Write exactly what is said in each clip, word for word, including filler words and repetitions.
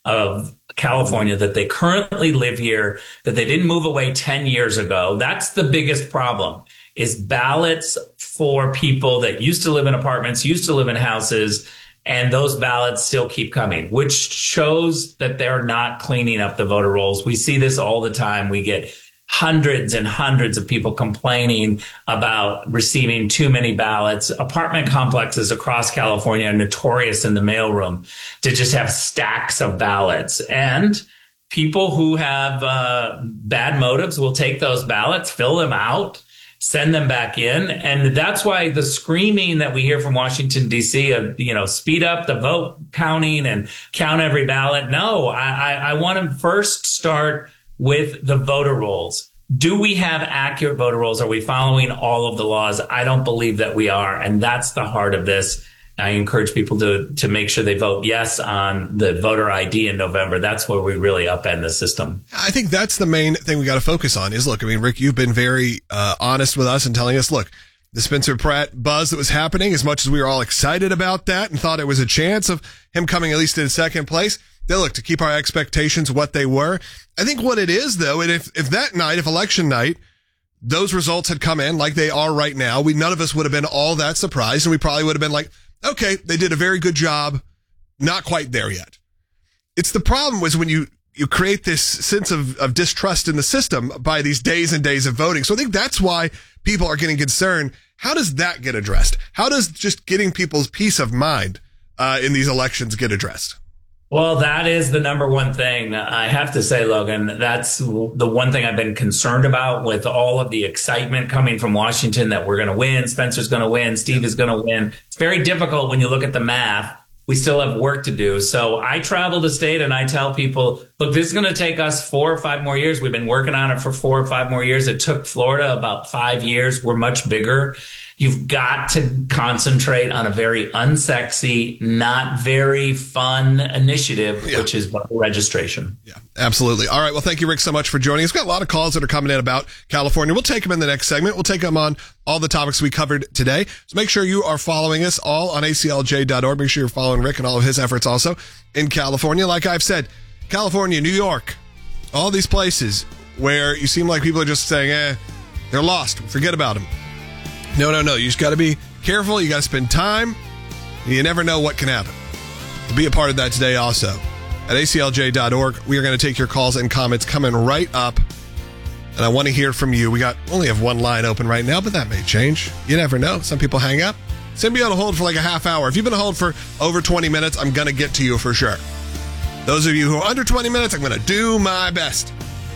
of California, that they currently live here, that they didn't move away ten years ago. That's the biggest problem, is ballots for people that used to live in apartments, used to live in houses, and those ballots still keep coming, which shows that they're not cleaning up the voter rolls. We see this all the time. We get hundreds and hundreds of people complaining about receiving too many ballots. Apartment complexes across California are notorious in the mailroom to just have stacks of ballots. And people who have uh, bad motives will take those ballots, fill them out, send them back in. And that's why the screaming that we hear from Washington, D C of, you know, speed up the vote counting and count every ballot. No, I, I, I want to first start with the voter rolls. Do we have accurate voter rolls? Are we following all of the laws? I don't believe that we are. And that's the heart of this. I encourage people to, to make sure they vote yes on the voter I D in November. That's where we really upend the system. I think that's the main thing we got to focus on is, look, I mean, Rick, you've been very uh, honest with us and telling us, look, the Spencer Pratt buzz that was happening, as much as we were all excited about that and thought it was a chance of him coming at least in second place, they look to keep our expectations what they were. I think what it is, though, and if, if that night, if election night, those results had come in like they are right now, we none of us would have been all that surprised, and we probably would have been like, okay, they did a very good job, not quite there yet. It's the problem was when you, you create this sense of, of distrust in the system by these days and days of voting. So I think that's why people are getting concerned. How does that get addressed? How does just getting people's peace of mind uh, in these elections get addressed? Well, that is the number one thing. I have to say, Logan, that's the one thing I've been concerned about with all of the excitement coming from Washington that we're going to win. Spencer's going to win. Steve is going to win. It's very difficult when you look at the math. We still have work to do. So I travel the state and I tell people, look, this is going to take us four or five more years. We've been working on it for four or five more years. It took Florida about five years. We're much bigger. You've got to concentrate on a very unsexy, not very fun initiative, yeah. which is voter registration. Yeah, absolutely. All right. Well, thank you, Rick, so much for joining us. We've got a lot of calls that are coming in about California. We'll take them in the next segment. We'll take them on all the topics we covered today. So make sure you are following us all on A C L J dot org. Make sure you're following Rick and all of his efforts also in California. Like I've said, California, New York, all these places where you seem like people are just saying, eh, they're lost. Forget about them. No, no, no. You just got to be careful. You got to spend time. You never know what can happen. Be a part of that today also. At A C L J dot org, we are going to take your calls and comments coming right up. And I want to hear from you. We got only have one line open right now, but that may change. You never know. Some people hang up. Some be on hold for like a half hour. If you've been on hold for over twenty minutes, I'm going to get to you for sure. Those of you who are under twenty minutes, I'm going to do my best.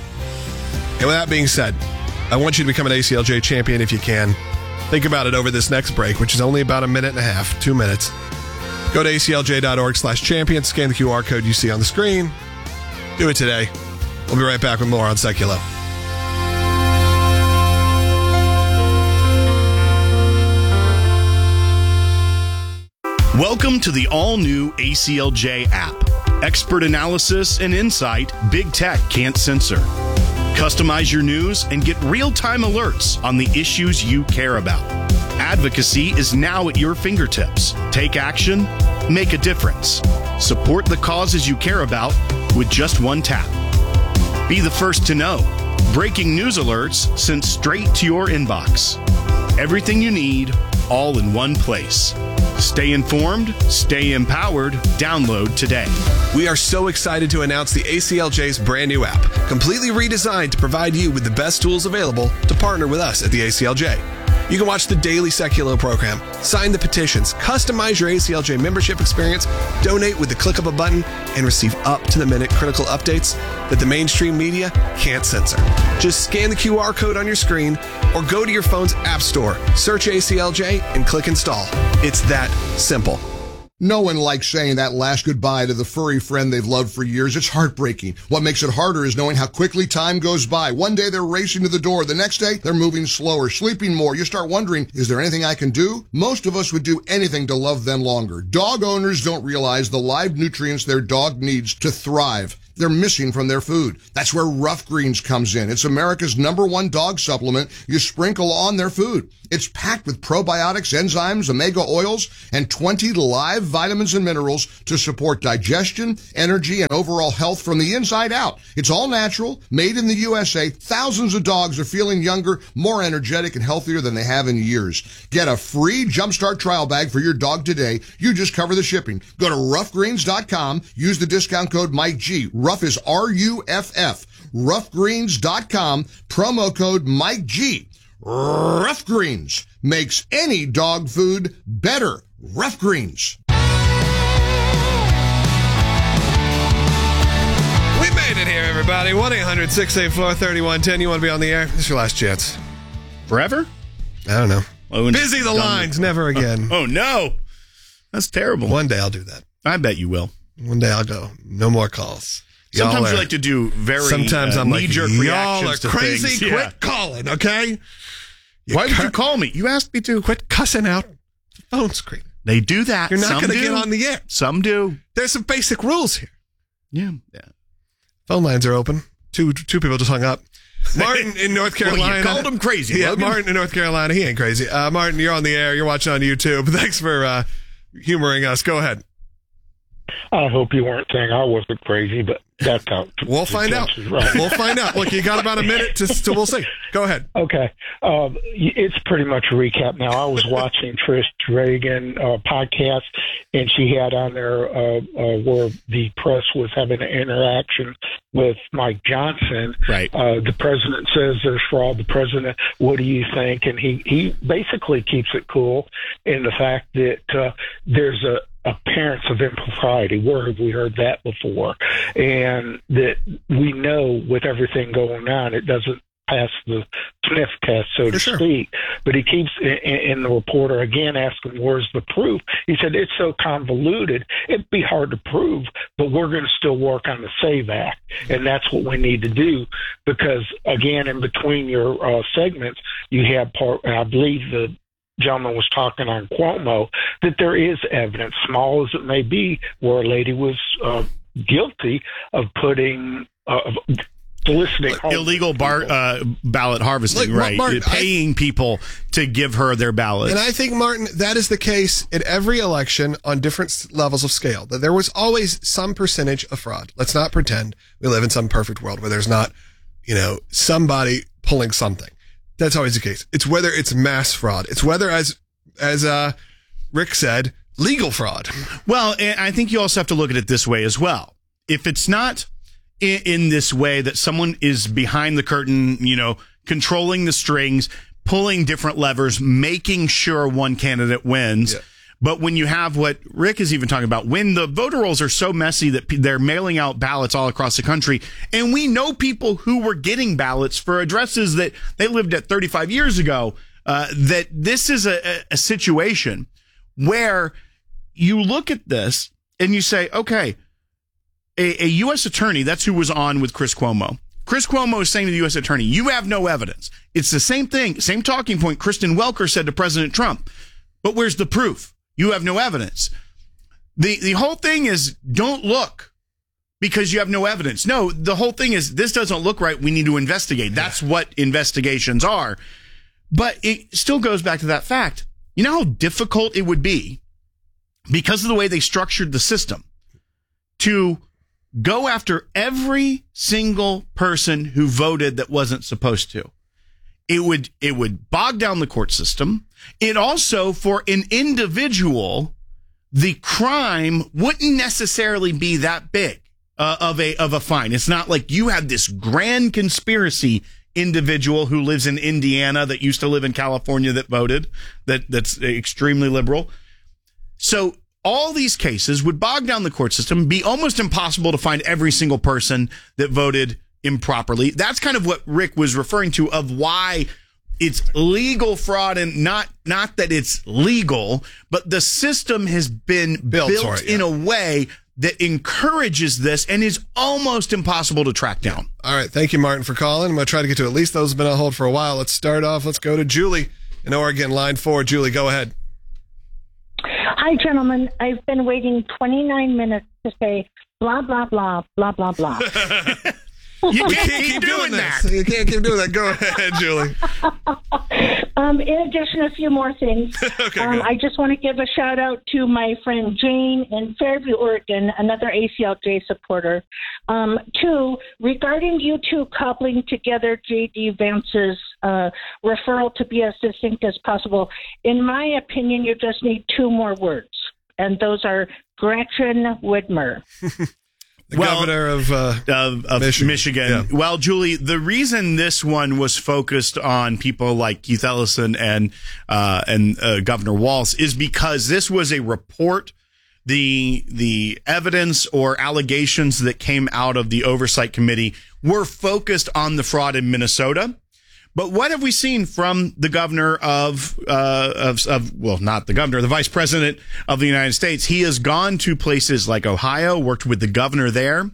And with that being said, I want you to become an A C L J champion if you can. Think about it over this next break, which is only about a minute and a half, two minutes. Go to A C L J dot org slash champion, scan the Q R code you see on the screen. Do it today. We'll be right back with more on Seculo. Welcome to the all-new A C L J app. Expert analysis and insight big tech can't censor. Customize your news and get real-time alerts on the issues you care about. Advocacy is now at your fingertips. Take action, make a difference. Support the causes you care about with just one tap. Be the first to know. Breaking news alerts sent straight to your inbox. Everything you need, all in one place. Stay informed, stay empowered. Download today. We are so excited to announce the A C L J's brand new app, completely redesigned to provide you with the best tools available to partner with us at the A C L J. You can watch the daily Seculo program, sign the petitions, customize your A C L J membership experience, donate with the click of a button, and receive up-to-the-minute critical updates that the mainstream media can't censor. Just scan the Q R code on your screen or go to your phone's app store, search A C L J, and click install. It's that simple. No one likes saying that last goodbye to the furry friend they've loved for years. It's heartbreaking. What makes it harder is knowing how quickly time goes by. One day they're racing to the door. The next day they're moving slower, sleeping more. You start wondering, is there anything I can do? Most of us would do anything to love them longer. Dog owners don't realize the live nutrients their dog needs to thrive. they're missing from their food. That's where Rough Greens comes in. It's America's number one dog supplement you sprinkle on their food. It's packed with probiotics, enzymes, omega oils, and twenty live vitamins and minerals to support digestion, energy, and overall health from the inside out. It's all natural, made in the U S A. Thousands of dogs are feeling younger, more energetic, and healthier than they have in years. Get a free Jumpstart trial bag for your dog today. You just cover the shipping. Go to rough greens dot com. Use the discount code Mike G. Rough is R U F F. rough greens dot com. Promo code Mike G. Rough Greens makes any dog food better. Rough Greens. We made it here, everybody. one eight hundred six eight four three one one zero. You want to be on the air? This is your last chance. Forever? I don't know. Oh, Busy the lines. Never again. Oh, no. That's terrible. One day I'll do that. I bet you will. One day I'll go. No more calls. Y'all Sometimes are, you like to do very Sometimes uh, I'm like, knee-jerk y'all reactions are to crazy. things. Quit Yeah. calling, okay? You Why did cur- you call me? You asked me to. Quit cussing out the phone screen. They do that. You're not Some going to do. get on the air. Some do. There's some basic rules here. Yeah. yeah. Phone lines are open. Two two people just hung up. Martin in North Carolina. Well, you called him crazy, Yeah, Logan. Martin in North Carolina. He ain't crazy. Uh, Martin, you're on the air. You're watching on YouTube. Thanks for uh, humoring us. Go ahead. I hope you weren't saying I wasn't crazy, but that's how. We'll find out. Right. We'll find out. Look, you got about a minute to, to we'll see. Go ahead. Okay. Um, it's pretty much a recap now. I was watching Trish Reagan uh, podcast, and she had on there uh, uh, where the press was having an interaction with Mike Johnson. Right. Uh, the president says there's fraud. The president, what do you think? And he, he basically keeps it cool in the fact that uh, there's a appearance of impropriety. Where have we heard that before? And that we know with everything going on, it doesn't pass the sniff test, so to sure. speak. But he keeps, in the reporter again asking, where's the proof? He said, it's so convoluted, it'd be hard to prove, but we're going to still work on the SAVE Act. And that's what we need to do because, again, in between your uh, segments, you have part, and I believe the gentleman was talking on Cuomo, that there is evidence, small as it may be, where a lady was uh, guilty of putting, uh, of soliciting illegal bar, uh, ballot harvesting, Look, right? Martin, Paying I, people to give her their ballots. And I think, Martin, that is the case in every election on different levels of scale. That there was always some percentage of fraud. Let's not pretend we live in some perfect world where there's not, you know, somebody pulling something. That's always the case. It's whether it's mass fraud. It's whether, as as uh, Rick said, legal fraud. Well, and I think you also have to look at it this way as well. If it's not in, in this way that someone is behind the curtain, you know, controlling the strings, pulling different levers, making sure one candidate wins. Yeah. But when you have what Rick is even talking about, when the voter rolls are so messy that they're mailing out ballots all across the country, and we know people who were getting ballots for addresses that they lived at thirty-five years ago, uh, that this is a, a situation where you look at this and you say, okay, a, a U S attorney, that's who was on with Chris Cuomo. Chris Cuomo is saying to the U S attorney, you have no evidence. It's the same thing, same talking point Kristen Welker said to President Trump. But where's the proof? You have no evidence. The the whole thing is don't look because you have no evidence. No, the whole thing is this doesn't look right. We need to investigate. That's yeah. what investigations are. But it still goes back to that fact. You know how difficult it would be because of the way they structured the system to go after every single person who voted that wasn't supposed to. It would it would bog down the court system. It also, for an individual, the crime wouldn't necessarily be that big uh, of a of a fine. It's not like you had this grand conspiracy individual who lives in Indiana that used to live in California that voted, that that's extremely liberal. So all these cases would bog down the court system, be almost impossible to find every single person that voted improperly. That's kind of what Rick was referring to of why it's legal fraud, and not not that it's legal, but the system has been built, built it, yeah. in a way that encourages this and is almost impossible to track down. All right. Thank you, Martin, for calling. I'm going to try to get to at least those who've been on hold for a while. Let's start off. Let's go to Julie in Oregon, line four. Julie, go ahead. Hi, gentlemen. I've been waiting twenty-nine minutes to say blah, blah, blah, blah, blah, blah. You We can't can't keep doing that. this. You can't keep doing that. Go ahead, Julie. Um, in addition, a few more things. Okay, um, good. I just want to give a shout out to my friend Jane in Fairview, Oregon, another A C L J supporter. Um, two, regarding you two coupling together J D Vance's uh, referral to be as succinct as possible, in my opinion, you just need two more words, and those are Gretchen Whitmer. The Well, governor of, uh, of, of Michigan. Michigan. Yeah. Well, Julie, the reason this one was focused on people like Keith Ellison and uh, and uh, Governor Walz is because this was a report. The the evidence or allegations that came out of the oversight committee were focused on the fraud in Minnesota. But what have we seen from the governor of, uh, of, of, well, not the governor, the vice president of the United States? He has gone to places like Ohio, worked with the governor there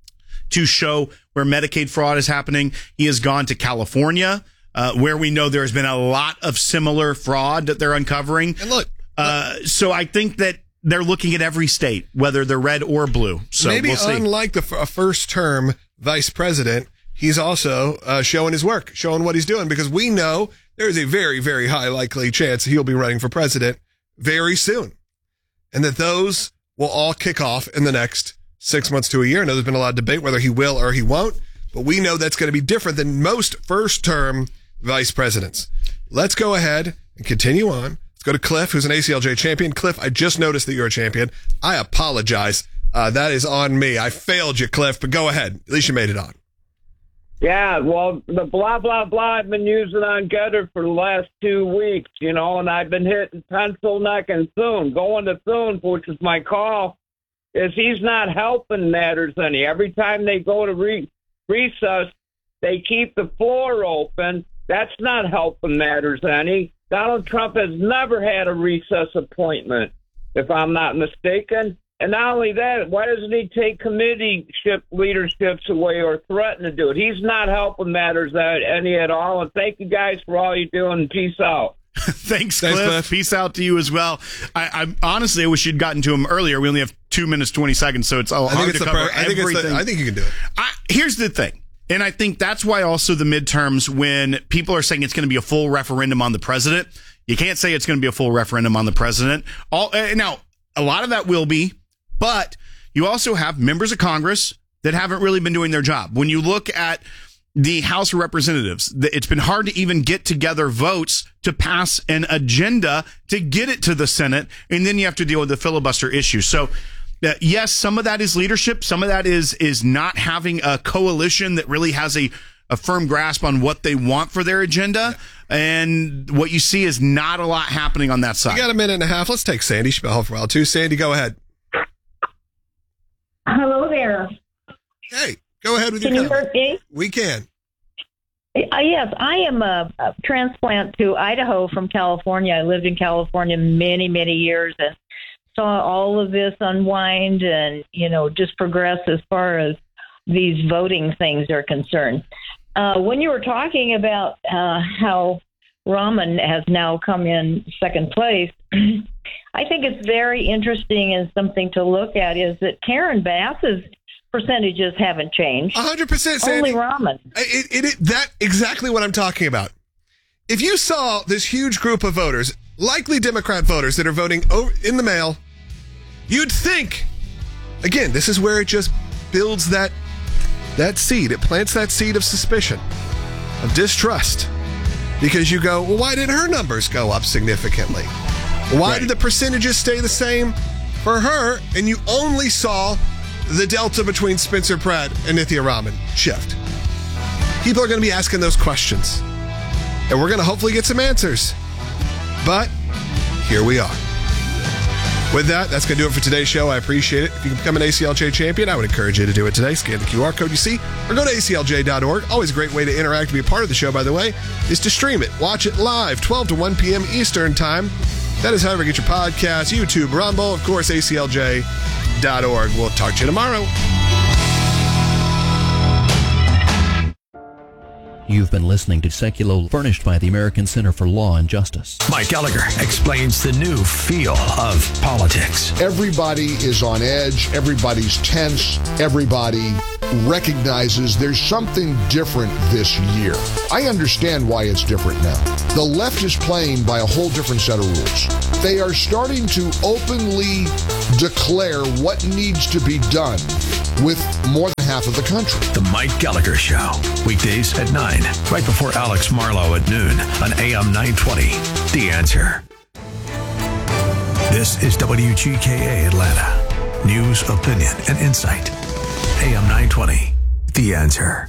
to show where Medicaid fraud is happening. He has gone to California, uh, where we know there's been a lot of similar fraud that they're uncovering. and look, Uh, so I think that they're looking at every state, whether they're red or blue. So maybe we'll see. unlike the f- a first term vice president, he's also uh, showing his work, showing what he's doing, because we know there is a very, very high likely chance he'll be running for president very soon. And that those will all kick off in the next six months to a year. I know there's been a lot of debate whether he will or he won't, but we know that's going to be different than most first term vice presidents. Let's go ahead and continue on. Let's go to Cliff, who's an A C L J champion. Cliff, I just noticed that you're a champion. I apologize. Uh, that is on me. I failed you, Cliff, but go ahead. At least you made it on. Yeah, well, the blah, blah, blah I've been using on Gutter for the last two weeks, you know, and I've been hitting pencil, neck, and Thune. Going to Thune, which is my call, is he's not helping matters any. Every time they go to re- recess, they keep the floor open. That's not helping matters any. Donald Trump has never had a recess appointment, if I'm not mistaken. And not only that, why doesn't he take committee leaderships away or threaten to do it? He's not helping matters any at all. And thank you guys for all you're doing. Peace out. Thanks, Thanks, Cliff. Cliff. Peace out to you as well. I, I honestly, I wish you'd gotten to him earlier. We only have two minutes, twenty seconds, so it's all I think hard it's to the cover per- I think everything. it's the, I think you can do it. I, here's the thing. And I think that's why also the midterms, when people are saying it's going to be a full referendum on the president, you can't say it's going to be a full referendum on the president. All uh, now, a lot of that will be, but you also have members of Congress that haven't really been doing their job. When you look at the House of Representatives, it's been hard to even get together votes to pass an agenda to get it to the Senate, and then you have to deal with the filibuster issue. So, uh, yes, some of that is leadership. Some of that is is not having a coalition that really has a, a firm grasp on what they want for their agenda. Yeah. And what you see is not a lot happening on that side. You got a minute and a half. Let's take Sandy. She's been home for a while, too. Sandy, go ahead. Hello there. Hey, go ahead with Can your you comment. hear me? We can. Uh, yes, I am a, a transplant to Idaho from California. I lived in California many, many years and saw all of this unwind and, you know, just progress as far as these voting things are concerned. Uh, when you were talking about uh, how Rahman has now come in second place, I think it's very interesting and something to look at is that Karen Bass's percentages haven't changed. one hundred percent, Sandy. Only Rahman. It, it, it, that exactly what I'm talking about. If you saw this huge group of voters, likely Democrat voters that are voting over, in the mail, you'd think, again, this is where it just builds that that seed. It plants that seed of suspicion, of distrust. Because you go, well, why did her numbers go up significantly? Why Right. did the percentages stay the same for her? And you only saw the delta between Spencer Pratt and Nithya Rahman shift. People are going to be asking those questions. And we're going to hopefully get some answers. But here we are. With that, that's going to do it for today's show. I appreciate it. If you can become an A C L J champion, I would encourage you to do it today. Scan the Q R code you see or go to A C L J dot org. Always a great way to interact and be a part of the show, by the way, is to stream it. Watch it live, twelve to one p.m. Eastern Time. That is however you get your podcasts, YouTube, Rumble, of course, A C L J dot org. We'll talk to you tomorrow. You've been listening to Seculo, furnished by the American Center for Law and Justice. Mike Gallagher explains the new feel of politics. Everybody is on edge. Everybody's tense. Everybody recognizes there's something different this year. I understand why it's different now. The left is playing by a whole different set of rules. They are starting to openly declare what needs to be done with more than half of the country. The Mike Gallagher Show, weekdays at nine, right before Alex Marlowe at noon on A M nine twenty. The Answer. This is W G K A Atlanta. News, opinion, and insight. A M nine twenty. The Answer.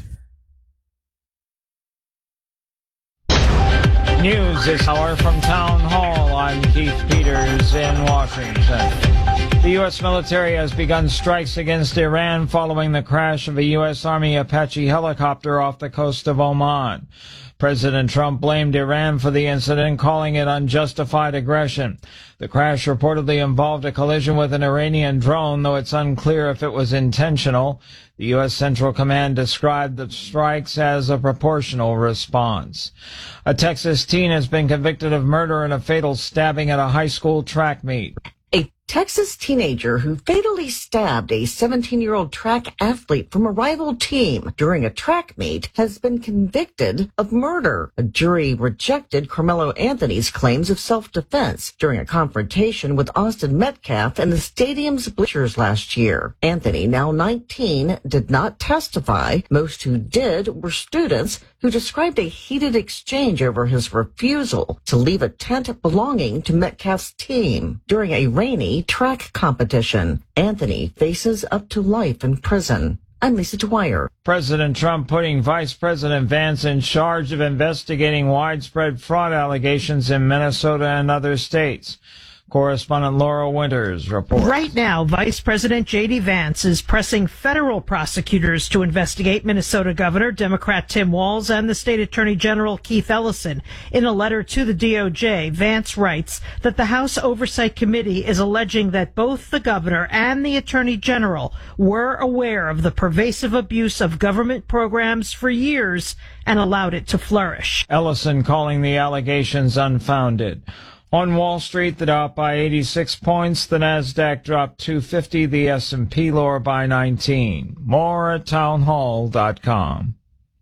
News this hour from Town Hall. I'm Keith Peters in Washington. The U S military has begun strikes against Iran following the crash of a U S Army Apache helicopter off the coast of Oman. President Trump blamed Iran for the incident, calling it unjustified aggression. The crash reportedly involved a collision with an Iranian drone, though it's unclear if it was intentional. The U S Central Command described the strikes as a proportional response. A Texas teen has been convicted of murder in a fatal stabbing at a high school track meet. A Texas teenager who fatally stabbed a seventeen-year-old track athlete from a rival team during a track meet has been convicted of murder. A jury rejected Carmelo Anthony's claims of self-defense during a confrontation with Austin Metcalf in the stadium's bleachers last year. Anthony, now nineteen, did not testify. Most who did were students who described a heated exchange over his refusal to leave a tent belonging to Metcalf's team during a rainy track competition. Anthony faces up to life in prison. I'm Lisa Dwyer. President Trump putting Vice President Vance in charge of investigating widespread fraud allegations in Minnesota and other states. Correspondent Laura Winters reports. Right now, Vice President J D. Vance is pressing federal prosecutors to investigate Minnesota Governor Democrat Tim Walz and the state Attorney General Keith Ellison. In a letter to the D O J, Vance writes that the House Oversight Committee is alleging that both the governor and the Attorney General were aware of the pervasive abuse of government programs for years and allowed it to flourish. Ellison calling the allegations unfounded. On Wall Street, the Dow up by eighty-six points, the Nasdaq dropped two fifty, the S and P lower by nineteen. More at townhall dot com.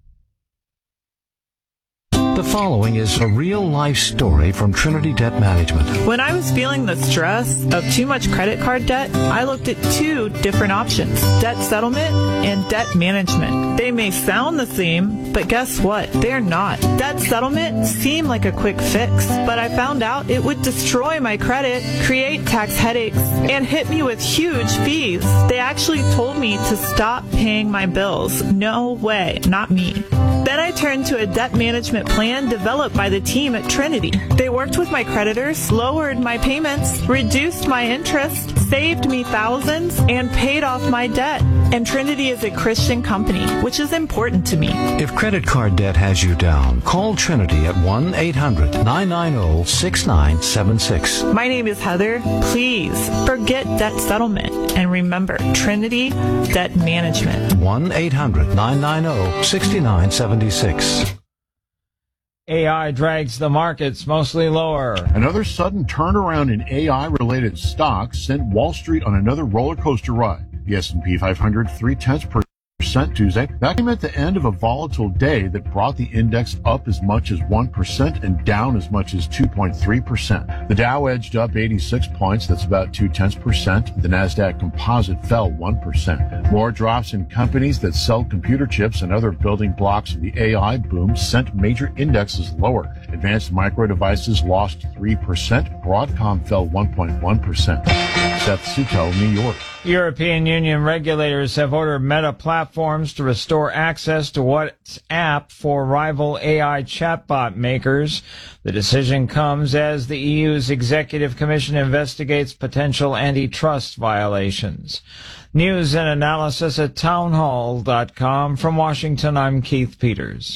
The following is a real-life story from Trinity Debt Management. When I was feeling the stress of too much credit card debt, I looked at two different options, debt settlement and debt management. They may sound the same, but guess what? They're not. Debt settlement seemed like a quick fix, but I found out it would destroy my credit, create tax headaches, and hit me with huge fees. They actually told me to stop paying my bills. No way, not me. Then I turned to a debt management plan developed by the team at Trinity. They worked with my creditors, lowered my payments, reduced my interest, saved me thousands, and paid off my debt. And Trinity is a Christian company, which is important to me. If credit card debt has you down, call Trinity at one eight hundred nine nine zero six nine seven six. My name is Heather. Please forget debt settlement and remember Trinity Debt Management. one eight hundred nine nine zero six nine seven six. A I drags the markets mostly lower. Another sudden turnaround in A I-related stocks sent Wall Street on another roller coaster ride. The S and P five hundred, three-tenths per percent Tuesday. That came at the end of a volatile day that brought the index up as much as one percent and down as much as two point three percent. The Dow edged up eighty-six points. That's about two-tenths percent. The Nasdaq Composite fell one percent. More drops in companies that sell computer chips and other building blocks of the A I boom sent major indexes lower. Advanced Micro Devices lost three percent. Broadcom fell one point one percent. Seth Suto, New York. European Union regulators have ordered Meta platforms to restore access to WhatsApp for rival A I chatbot makers. The decision comes as the E U's Executive Commission investigates potential antitrust violations. News and analysis at townhall dot com. From Washington, I'm Keith Peters.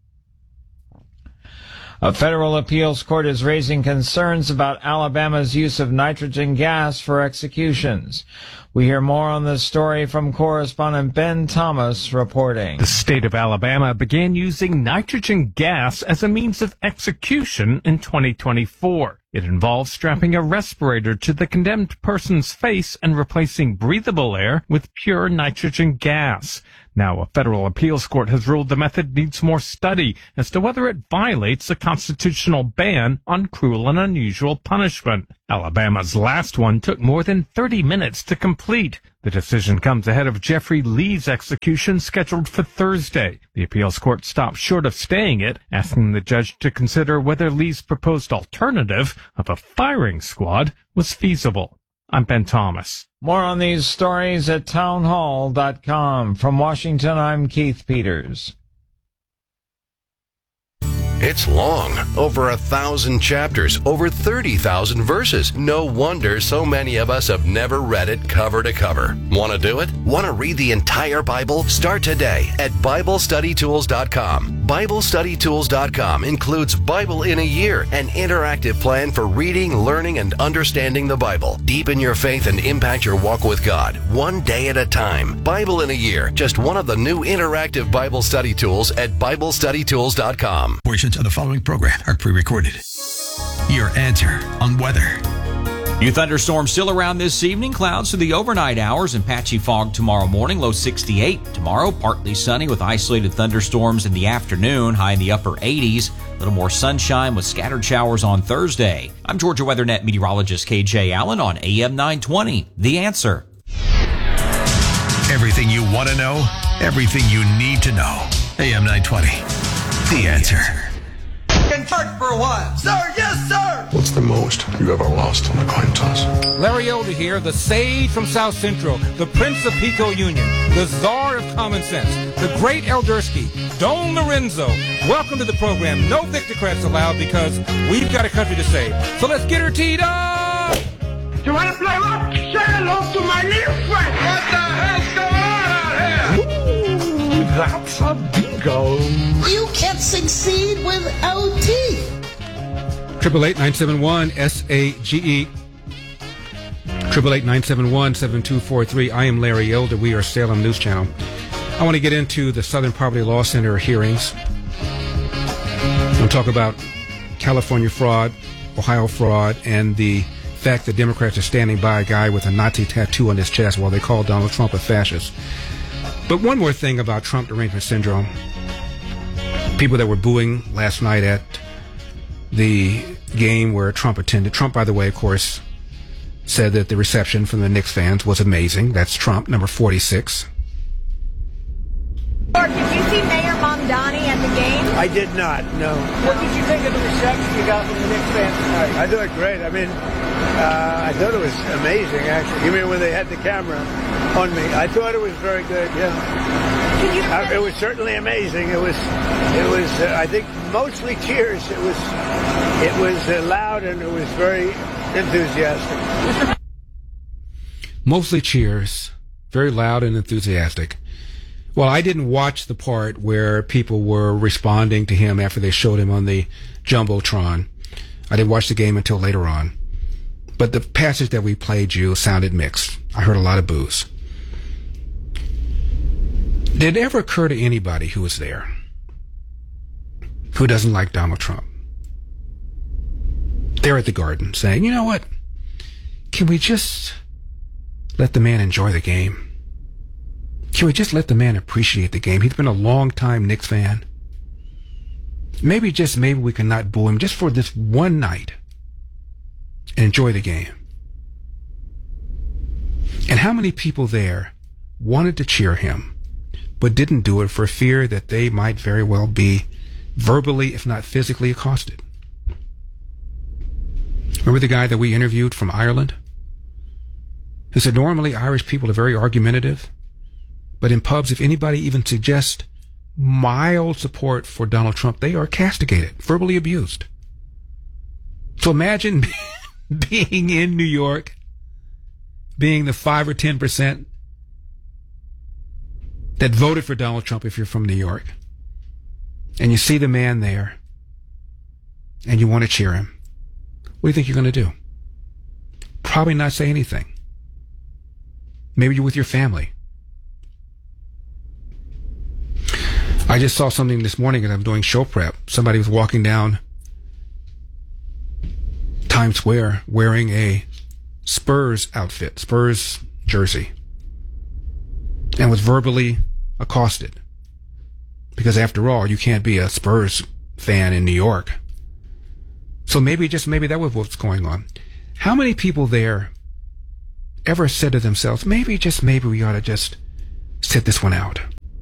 A federal appeals court is raising concerns about Alabama's use of nitrogen gas for executions. We hear more on this story from correspondent Ben Thomas reporting. The state of Alabama began using nitrogen gas as a means of execution in twenty twenty-four. It involves strapping a respirator to the condemned person's face and replacing breathable air with pure nitrogen gas. Now, a federal appeals court has ruled the method needs more study as to whether it violates a constitutional ban on cruel and unusual punishment. Alabama's last one took more than thirty minutes to complete. The decision comes ahead of Jeffrey Lee's execution scheduled for Thursday. The appeals court stopped short of staying it, asking the judge to consider whether Lee's proposed alternative of a firing squad was feasible. I'm Ben Thomas. More on these stories at townhall dot com. From Washington, I'm Keith Peters. It's long, over a thousand chapters, over thirty thousand verses. No wonder so many of us have never read it cover to cover. Want to do it? Want to read the entire Bible? Start today at Bible Study Tools dot com. Bible Study Tools dot com includes Bible in a Year, an interactive plan for reading, learning, and understanding the Bible. Deepen your faith and impact your walk with God, one day at a time. Bible in a Year, just one of the new interactive Bible study tools at Bible Study Tools dot com. Portions of the following program are pre-recorded. Your answer on weather. New thunderstorms still around this evening. Clouds through the overnight hours and patchy fog tomorrow morning. Low sixty-eight. Tomorrow, partly sunny with isolated thunderstorms in the afternoon. High in the upper eighties. A little more sunshine with scattered showers on Thursday. I'm Georgia WeatherNet meteorologist K J Allen on A M nine twenty. The Answer. Everything you want to know, everything you need to know. A M nine twenty. The Answer. In church for a while. Sir, yes, sir. What's the most you ever lost on a coin toss? Larry Elder here, the sage from South Central, the prince of Pico Union, the czar of common sense, the great Eldersky, Don Lorenzo. Welcome to the program. No Victocrats allowed because we've got a country to save. So let's get her teed up. You want to play what? Say hello to my little friend. What the hell's going on out here? Ooh, that's a bingo. You can't succeed without T. Triple eight nine seven one S A G E. Triple eight nine seven one seven two four three. I am Larry Elder. We are Salem News Channel. I want to get into the Southern Poverty Law Center hearings. I'll talk about California fraud, Ohio fraud, and the fact that Democrats are standing by a guy with a Nazi tattoo on his chest while they call Donald Trump a fascist. But one more thing about Trump derangement syndrome. People that were booing last night at the game where Trump attended. Trump, by the way, of course, said that the reception from the Knicks fans was amazing. That's Trump, number forty-six. Did you see Mayor Mamdani at the game? I did not, no. What did you think of the reception you got from the Knicks fans tonight? I thought it great. I mean, uh, I thought it was amazing, actually. You mean when they had the camera on me? I thought it was very good, yeah. Can you uh, it was certainly amazing. It was, it was. Uh, I think mostly cheers. It was, it was uh, loud and it was very enthusiastic. Mostly cheers, very loud and enthusiastic. Well, I didn't watch the part where people were responding to him after they showed him on the Jumbotron. I didn't watch the game until later on. But the passage that we played you sounded mixed. I heard a lot of boos. Did it ever occur to anybody who was there who doesn't like Donald Trump? They're at the Garden saying, you know what? Can we just let the man enjoy the game? Can we just let the man appreciate the game? He's been a long-time Knicks fan. Maybe, just maybe we can not boo him just for this one night and enjoy the game. And how many people there wanted to cheer him, but didn't do it for fear that they might very well be verbally, if not physically, accosted? Remember the guy that we interviewed from Ireland? Who said normally Irish people are very argumentative, but in pubs, if anybody even suggests mild support for Donald Trump, they are castigated, verbally abused. So imagine being in New York, being the five or ten percent that voted for Donald Trump if you're from New York, and you see the man there, and you want to cheer him. What do you think you're going to do? Probably not say anything. Maybe you're with your family. I just saw something this morning as I'm doing show prep. Somebody was walking down Times Square wearing a Spurs outfit, Spurs jersey, and was verbally accosted. Because after all, you can't be a Spurs fan in New York. So maybe, just maybe that was what's going on. How many people there ever said to themselves, maybe, just maybe we ought to just sit this one out?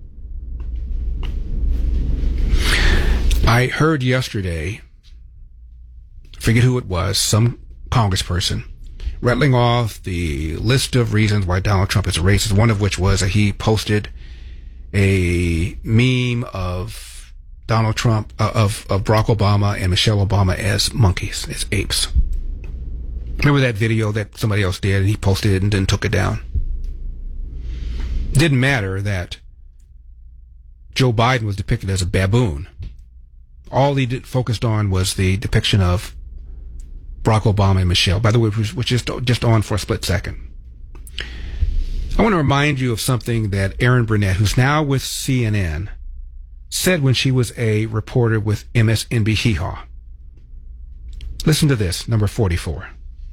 I heard yesterday, forget who it was, some congressperson, rattling off the list of reasons why Donald Trump is a racist, one of which was that he posted a meme of Donald Trump, uh, of, of Barack Obama and Michelle Obama as monkeys, as apes. Remember that video that somebody else did, and he posted it and then took it down? Didn't matter that Joe Biden was depicted as a baboon. All he did, focused on was the depiction of Barack Obama and Michelle, by the way, which was just, just on for a split second. I want to remind you of something that Erin Burnett, who's now with C N N, said when she was a reporter with M S N B C. Hee Haw. Listen to this, number forty-four.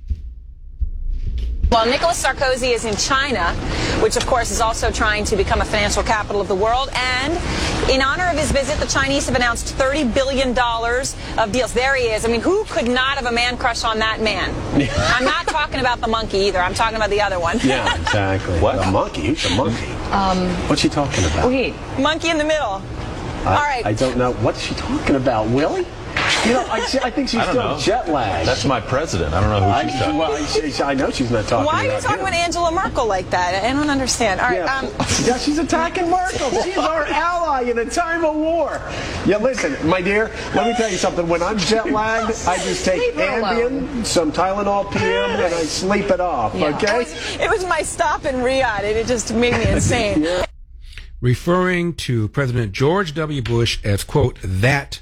While Nicolas Sarkozy is in China, which of course is also trying to become a financial capital of the world, and in honor of his visit, the Chinese have announced thirty billion dollars of deals. There he is. I mean, who could not have a man crush on that man? I'm not talking about the monkey either. I'm talking about the other one. Yeah, exactly. What? The monkey? Who's the monkey? Um, What's she talking about? Wait. Monkey in the middle. I, All right. I don't know. What's she talking about, Willie? You know, I, I think she's I still know. jet lagged. That's my president. I don't know who I, she's talking well, I, she, I know she's not talking Why about are you talking him. about Angela Merkel like that? I don't understand. All right. Yeah, Um, yeah, she's attacking Merkel. She's our ally in a time of war. Yeah, listen, my dear, let me tell you something. When I'm jet lagged, I just take Leave her Ambien, alone. some Tylenol P M, and I sleep it off, yeah. okay? It was, it was my stop in Riyadh, and it just made me insane. Yeah. Referring to President George W. Bush as, quote, that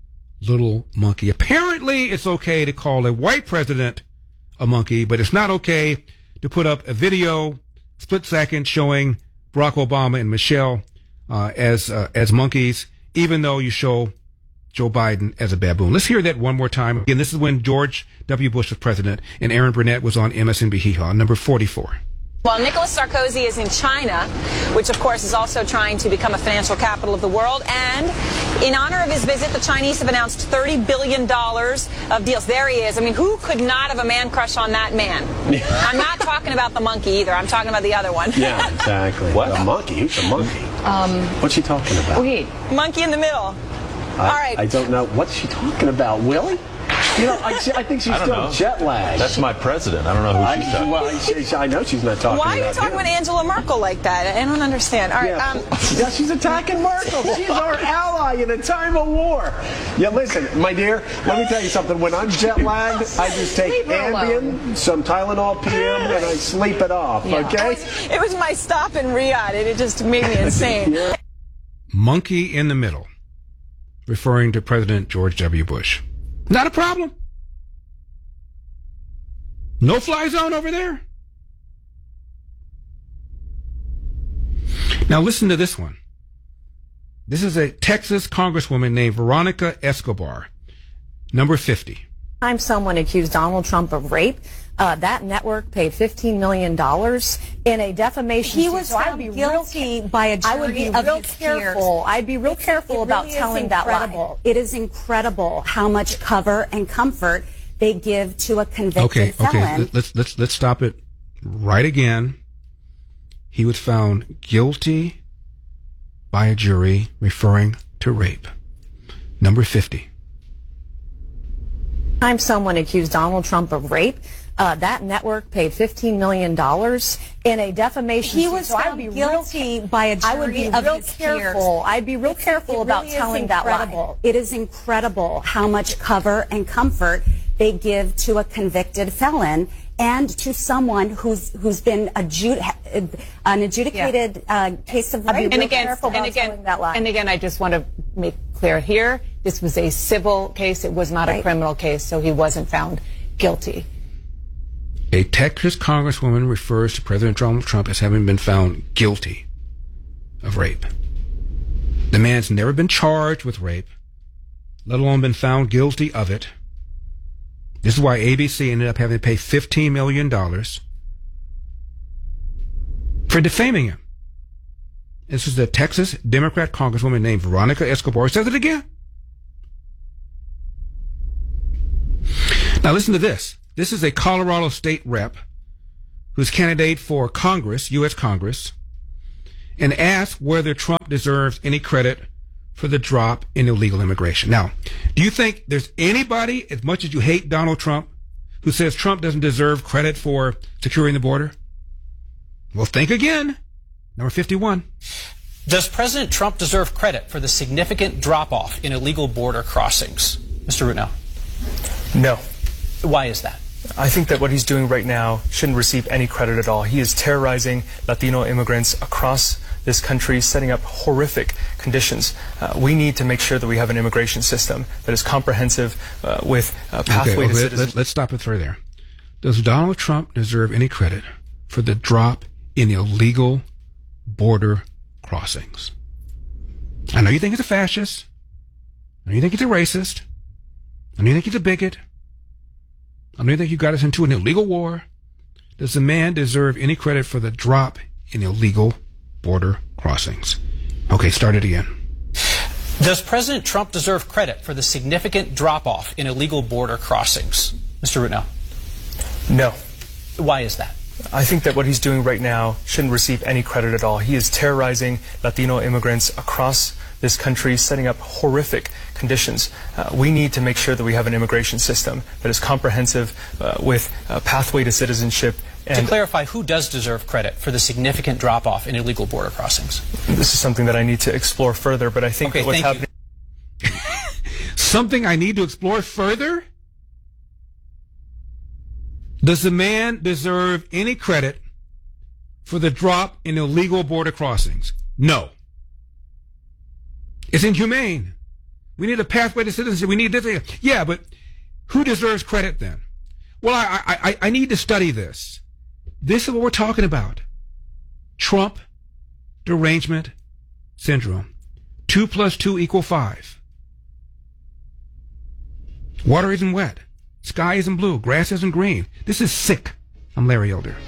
little monkey. Apparently, it's okay to call a white president a monkey, but it's not okay to put up a video, split second, showing Barack Obama and Michelle uh, as uh, as monkeys, even though you show Joe Biden as a baboon. Let's hear that one more time. Again, this is when George W. Bush was president, and Erin Burnett was on M S N B C. Hee Haw, number forty-four. While Nicolas Sarkozy is in China, which of course is also trying to become a financial capital of the world, and in honor of his visit, the Chinese have announced thirty billion dollars of deals. There he is. I mean, who could not have a man crush on that man? I'm not talking about the monkey either. I'm talking about the other one. Yeah, exactly. What? The monkey? Who's the monkey? Um, What's she talking about? Wait. Monkey in the middle. I, All right. I don't know. What's she talking about, Willie? You know, I, I think she's I don't still know. jet lagged. That's my president. I don't know who I, she's talking well, I, she, I know she's not talking Why about are you talking him. about Angela Merkel like that? I don't understand. All right. Yeah, Um, yeah, she's attacking Merkel. She's our ally in a time of war. Yeah, listen, my dear, let me tell you something. When I'm jet lagged, I just take Leave her Ambien, alone. some Tylenol P M, and I sleep it off, yeah. okay? It was, it was my stop in Riyadh, and it just made me insane. Yeah. Monkey in the middle, referring to President George W. Bush. Not a problem. No fly zone over there. Now listen to this one. This is a Texas congresswoman named Veronica Escobar, number fifty. Time someone accused Donald Trump of rape. Uh, that network paid fifteen million dollars in a defamation He suit. was So I'd found be guilty real, by a I would be jury of real his careful. peers. I'd be real It's- careful it about really is telling that lie. incredible. It is incredible how much cover and comfort they give to a convicted Okay, felon. okay. Let's let's let's stop it right again. He was found guilty by a jury referring to rape. Number fifty. Time someone accused Donald Trump of rape. Uh, that network paid fifteen million dollars in a defamation He suit. was So I'd found be guilty real, by a I would jury be of real his careful. peers. I'd be real It's- careful it about really is telling that lie. incredible. It is incredible how much cover and comfort they give to a convicted felon and to someone who's who's been adjud- an adjudicated uh, case of rape. I'd be And real again, careful and about again, telling that lie. and again, I just want to make clear here: this was a civil case; it was not Right. a criminal case, so he wasn't found guilty. A Texas congresswoman refers to President Donald Trump as having been found guilty of rape. The man's never been charged with rape, let alone been found guilty of it. This is why A B C ended up having to pay fifteen million dollars for defaming him. This is a Texas Democrat congresswoman named Veronica Escobar. Says it again. Now listen to this. This is a Colorado state rep who's candidate for Congress, U S Congress, and asked whether Trump deserves any credit for the drop in illegal immigration. Now, do you think there's anybody, as much as you hate Donald Trump, who says Trump doesn't deserve credit for securing the border? Well, think again. Number fifty-one. Does President Trump deserve credit for the significant drop-off in illegal border crossings? Mister Rutnow. No. Why is that? I think that what he's doing right now shouldn't receive any credit at all. He is terrorizing Latino immigrants across this country, setting up horrific conditions. Uh, we need to make sure that we have an immigration system that is comprehensive uh, with a pathway okay, well, to let, citizenship. Let, let's stop it right there. Does Donald Trump deserve any credit for the drop in illegal border crossings? I know you think he's a fascist. I know you think he's a racist. I know you think he's a bigot. I know you think you got us into an illegal war. Does the man deserve any credit for the drop in illegal border crossings? Okay, start it again. Does President Trump deserve credit for the significant drop-off in illegal border crossings? Mister Rutnow. No. Why is that? I think that what he's doing right now shouldn't receive any credit at all. He is terrorizing Latino immigrants across this country, setting up horrific conditions. Uh, we need to make sure that we have an immigration system that is comprehensive uh, with a pathway to citizenship. And to clarify, who does deserve credit for the significant drop-off in illegal border crossings? This is something that I need to explore further, but I think okay, that what's thank happening... Something I need to explore further? Does the man deserve any credit for the drop in illegal border crossings? No. It's inhumane. We need a pathway to citizenship. We need this. Yeah, but who deserves credit then? Well, I, I, I need to study this. This is what we're talking about. Trump derangement syndrome. Two plus two equal five. Water isn't wet. Sky isn't blue. Grass isn't green. This is sick. I'm Larry Elder.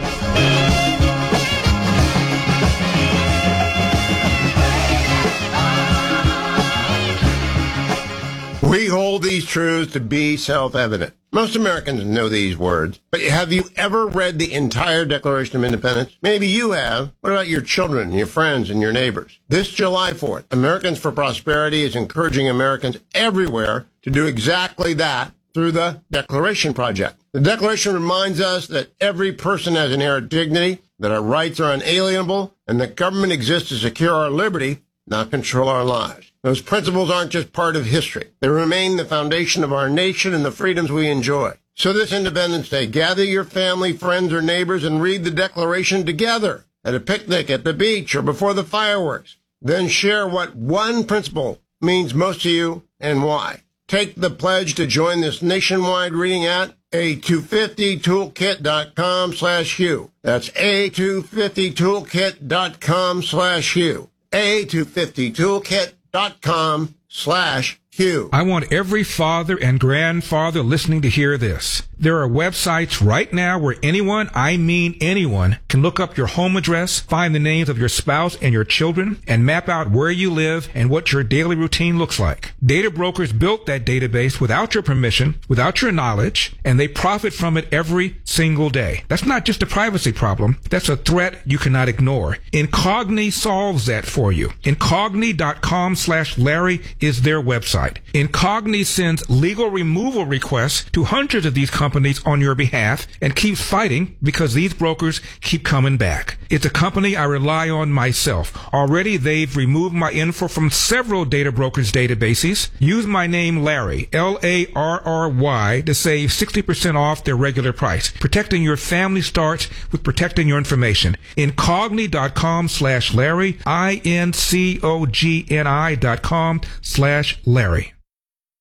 We hold these truths to be self-evident. Most Americans know these words, but have you ever read the entire Declaration of Independence? Maybe you have. What about your children, your friends, and your neighbors? This July fourth, Americans for Prosperity is encouraging Americans everywhere to do exactly that through the Declaration Project. The Declaration reminds us that every person has inherent dignity, that our rights are unalienable, and that government exists to secure our liberty, not control our lives. Those principles aren't just part of history. They remain the foundation of our nation and the freedoms we enjoy. So this Independence Day, gather your family, friends, or neighbors and read the Declaration together at a picnic, at the beach, or before the fireworks. Then share what one principle means most to you and why. Take the pledge to join this nationwide reading at A two fifty toolkit dot com slash Hugh. That's A two fifty toolkit dot com slash Hugh. A two fifty toolkit dot com slash Hugh. I want every father and grandfather listening to hear this. There are websites right now where anyone, I mean anyone, can look up your home address, find the names of your spouse and your children, and map out where you live and what your daily routine looks like. Data brokers built that database without your permission, without your knowledge, and they profit from it every single day. That's not just a privacy problem. That's a threat you cannot ignore. Incogni solves that for you. Incogni dot com slash Larry is their website. Incogni sends legal removal requests to hundreds of these companies on your behalf and keeps fighting because these brokers keep coming back. It's a company I rely on myself. Already they've removed my info from several data brokers' databases. Use my name Larry, L A R R Y, to save sixty percent off their regular price. Protecting your family starts with protecting your information. Incogni dot com slash Larry, I N C O G N I dot com slash Larry.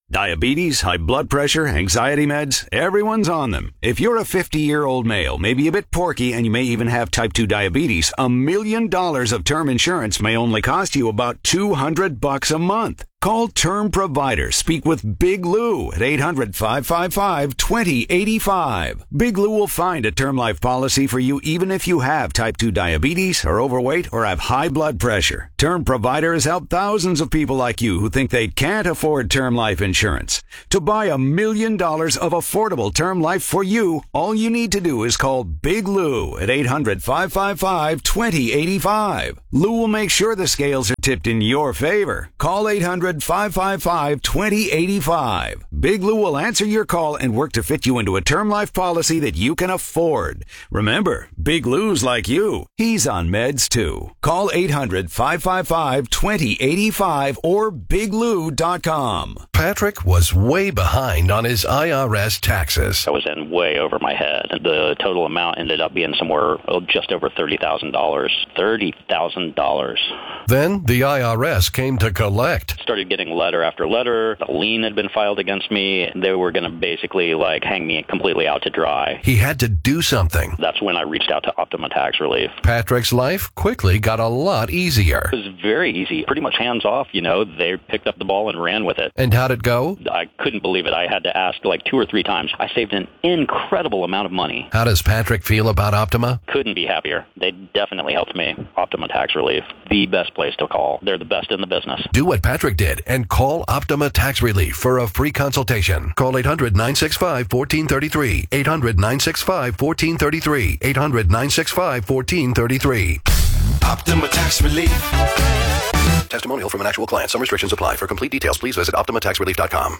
Diabetes, high blood pressure, anxiety meds, everyone's on them. If you're a fifty-year-old male, maybe a bit porky, and you may even have type two diabetes, a million dollars of term insurance may only cost you about two hundred bucks a month. Call Term Provider. Speak with Big Lou at eight hundred, five five five, two zero eight five. Big Lou will find a term life policy for you even if you have type two diabetes, are overweight, or have high blood pressure. Term Provider has helped thousands of people like you who think they can't afford term life insurance. To buy a million dollars of affordable term life for you, all you need to do is call Big Lou at eight hundred, five five five, two zero eight five. Lou will make sure the scales are tipped in your favor. Call eight hundred, five five five, two zero eight five. Big Lou will answer your call and work to fit you into a term life policy that you can afford. Remember, Big Lou's like you. He's on meds too. Call eight hundred, five five five, two zero eight five or big lou dot com. Patrick was way behind on his I R S taxes. I was in way over my head. The total amount ended up being somewhere oh, just over thirty thousand dollars. thirty thousand dollars. Then the I R S came to collect. Started getting letter after letter. A lien had been filed against me. They were going to basically like hang me completely out to dry. He had to do something. That's when I reached out to Optima Tax Relief. Patrick's life quickly got a lot easier. It was very easy. Pretty much hands off, you know. They picked up the ball and ran with it. And how'd it go? I couldn't believe it. I had to ask like two or three times. I saved an incredible amount of money. How does Patrick feel about Optima? Couldn't be happier. They definitely helped me. Optima Tax Relief, the best place to call. They're the best in the business. Do what Patrick did and call Optima Tax Relief for a free consultation. Call eight hundred, nine six five, one four three three. eight hundred, nine six five, one four three three. eight hundred, nine six five, one four three three. Optima Tax Relief. Testimonial from an actual client. Some restrictions apply. For complete details, please visit optima tax relief dot com.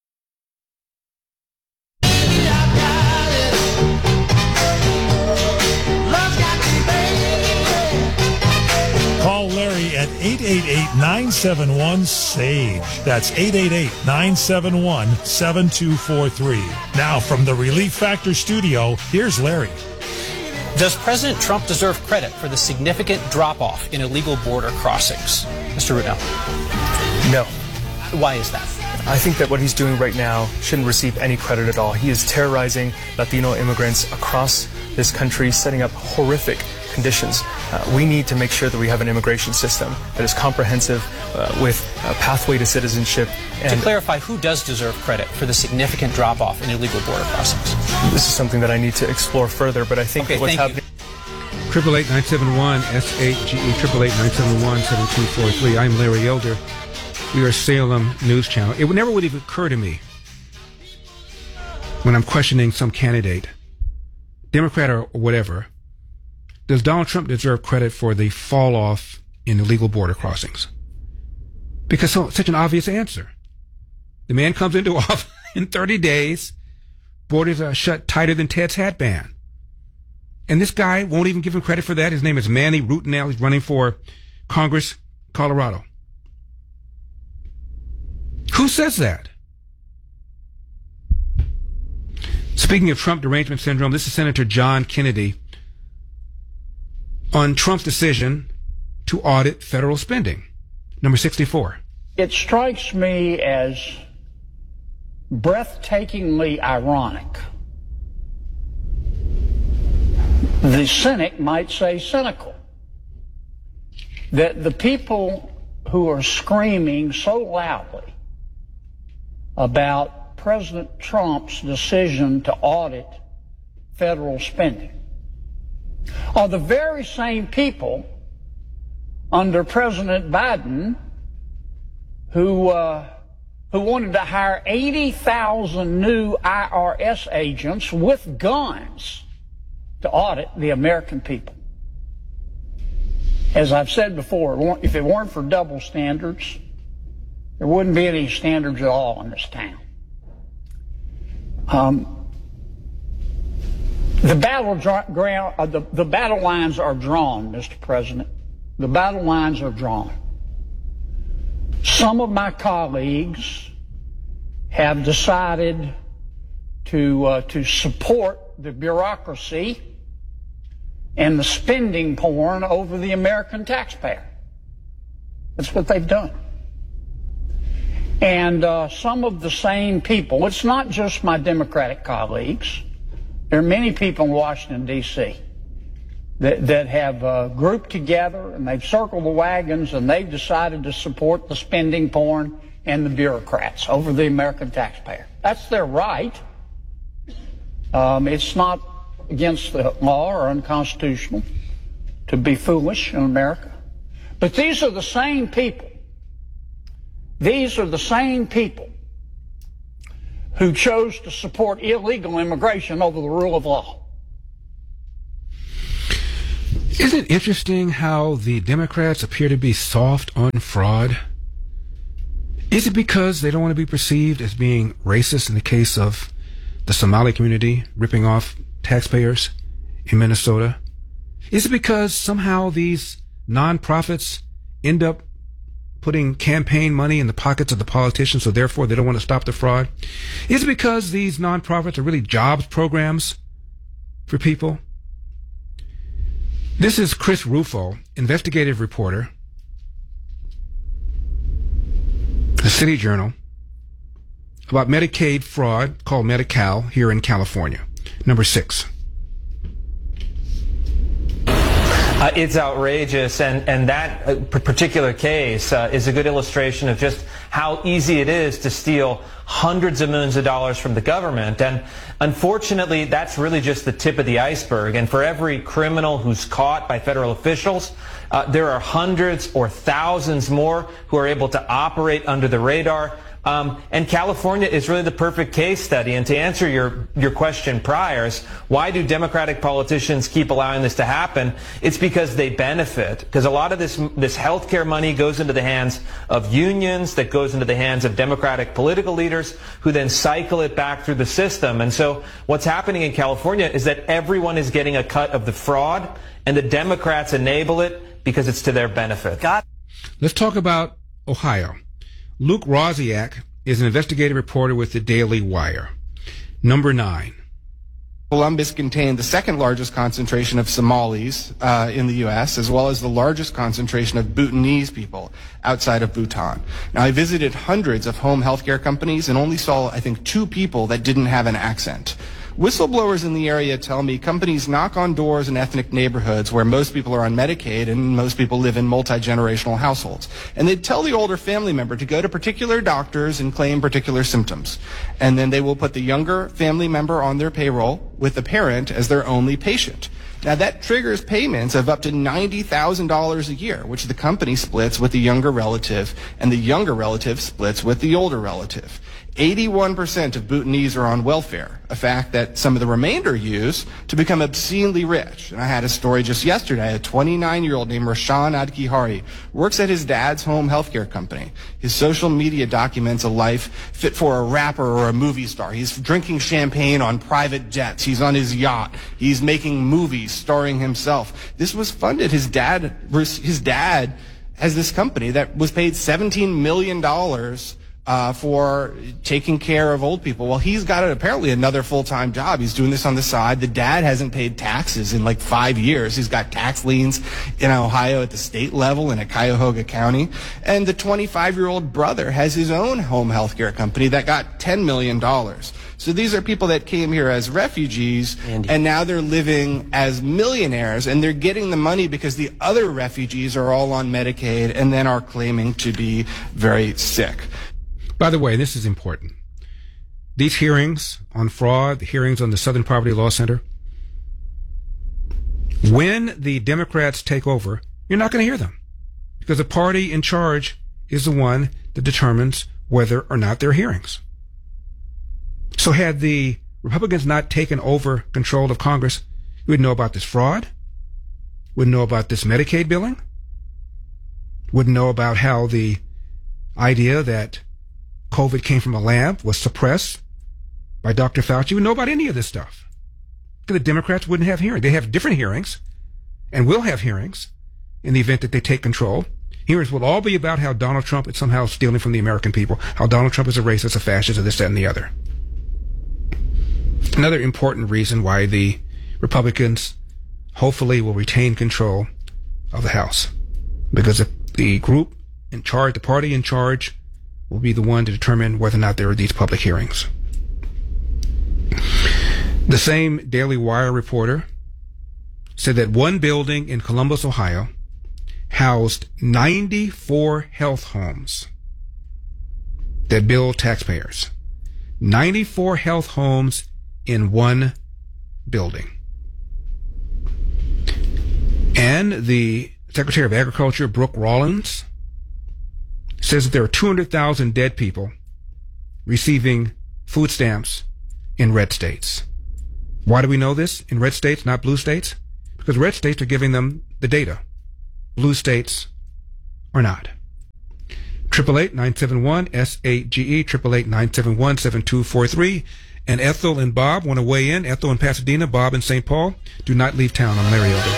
Call Larry at eight eight eight, nine seven one, S A G E. That's eight eight eight, nine seven one, seven two four three. Now from the Relief Factor studio, here's Larry. Does President Trump deserve credit for the significant drop-off in illegal border crossings? Mister Rudell. No. Why is that? I think that what he's doing right now shouldn't receive any credit at all. He is terrorizing Latino immigrants across this country, setting up horrific conditions. Uh, we need to make sure that we have an immigration system that is comprehensive uh, with a pathway to citizenship. And to clarify, who does deserve credit for the significant drop-off in illegal border crossings? This is something that I need to explore further, but I think okay, what's happening... Triple eight nine seven one S A G E triple eight nine seven one seven two four three. I'm Larry Elder. We are Salem News Channel. It would never would even occur to me when I'm questioning some candidate, Democrat or whatever, does Donald Trump deserve credit for the fall off in illegal border crossings? Because so, such an obvious answer. The man comes into office in thirty days, borders are shut tighter than Ted's hatband. And this guy won't even give him credit for that. His name is Manny Rutinel. He's running for Congress, Colorado. Who says that? Speaking of Trump derangement syndrome, this is Senator John Kennedy on Trump's decision to audit federal spending. Number sixty-four. It strikes me as breathtakingly ironic. The cynic might say cynical, that the people who are screaming so loudly about President Trump's decision to audit federal spending are the very same people under President Biden who uh, who wanted to hire eighty thousand new I R S agents with guns to audit the American people. As I've said before, if it weren't for double standards, there wouldn't be any standards at all in this town. Um, the battle ground, uh, the, the battle lines are drawn, Mister President. The battle lines are drawn. Some of my colleagues have decided to uh, to support the bureaucracy and the spending porn over the American taxpayer. That's what they've done. And uh, some of the same people, it's not just my Democratic colleagues, there are many people in Washington, D C that, that have uh, grouped together and they've circled the wagons and they've decided to support the spending porn and the bureaucrats over the American taxpayer. That's their right. Um, it's not against the law or unconstitutional to be foolish in America. But these are the same people. These are the same people who chose to support illegal immigration over the rule of law. Isn't it interesting how the Democrats appear to be soft on fraud? Is it because they don't want to be perceived as being racist in the case of the Somali community ripping off taxpayers in Minnesota? Is it because somehow these nonprofits end up putting campaign money in the pockets of the politicians, so therefore they don't want to stop the fraud? Is it because these nonprofits are really jobs programs for people? This is Chris Rufo, investigative reporter, the City Journal, about Medicaid fraud called Medi-Cal here in California. Number six. Uh, it's outrageous, and, and that uh, particular case uh, is a good illustration of just how easy it is to steal hundreds of millions of dollars from the government. And unfortunately, that's really just the tip of the iceberg. And for every criminal who's caught by federal officials, uh, there are hundreds or thousands more who are able to operate under the radar. Um, and California is really the perfect case study. And to answer your, your question prior, is why do Democratic politicians keep allowing this to happen? It's because they benefit. Because a lot of this, this health care money goes into the hands of unions, that goes into the hands of Democratic political leaders, who then cycle it back through the system. And so what's happening in California is that everyone is getting a cut of the fraud, and the Democrats enable it because it's to their benefit. God. Let's talk about Ohio. Luke Rosiak is an investigative reporter with the Daily Wire. Number nine. Columbus contained the second largest concentration of Somalis uh, in the U S, as well as the largest concentration of Bhutanese people outside of Bhutan. Now, I visited hundreds of home health care companies and only saw, I think, two people that didn't have an accent. Whistleblowers in the area tell me companies knock on doors in ethnic neighborhoods where most people are on Medicaid and most people live in multi-generational households. And they tell the older family member to go to particular doctors and claim particular symptoms. And then they will put the younger family member on their payroll with the parent as their only patient. Now, that triggers payments of up to ninety thousand dollars a year, which the company splits with the younger relative, and the younger relative splits with the older relative. eighty-one percent of Bhutanese are on welfare, a fact that some of the remainder use to become obscenely rich. And I had a story just yesterday. A twenty-nine-year-old named Rashan Adkihari works at his dad's home healthcare company. His social media documents a life fit for a rapper or a movie star. He's drinking champagne on private jets. He's on his yacht. He's making movies starring himself. This was funded. His dad, his dad has this company that was paid seventeen million dollars Uh, for taking care of old people. Well, he's got apparently another full-time job. He's doing this on the side. The dad hasn't paid taxes in like five years. He's got tax liens in Ohio at the state level and at Cuyahoga County. And the twenty-five-year-old brother has his own home health care company that got ten million dollars. So these are people that came here as refugees, Andy. And now they're living as millionaires, and they're getting the money because the other refugees are all on Medicaid and then are claiming to be very sick. By the way, this is important. These hearings on fraud, the hearings on the Southern Poverty Law Center, when the Democrats take over, you're not going to hear them, because the party in charge is the one that determines whether or not there are hearings. So had the Republicans not taken over control of Congress, we would know about this fraud, wouldn't know about this Medicaid billing, wouldn't know about how the idea that COVID came from a lab was suppressed by Doctor Fauci. We know about any of this stuff. Because the Democrats wouldn't have hearings. They have different hearings and will have hearings in the event that they take control. Hearings will all be about how Donald Trump is somehow stealing from the American people, how Donald Trump is a racist, a fascist, or this, that, and the other. Another important reason why the Republicans hopefully will retain control of the House. Because if the group in charge, the party in charge, will be the one to determine whether or not there are these public hearings. The same Daily Wire reporter said that one building in Columbus, Ohio, housed ninety-four health homes that bill taxpayers. ninety-four health homes in one building. And the Secretary of Agriculture, Brooke Rollins, says that there are two hundred thousand dead people receiving food stamps in red states. Why do we know this? In red states, not blue states? Because red states are giving them the data. Blue states are not. eight eight eight, nine seven one, S A G E, eight eight eight, nine seven one, seven two four three. And Ethel and Bob want to weigh in. Ethel in Pasadena, Bob in Saint Paul. Do not leave town. I'm Larry Elder.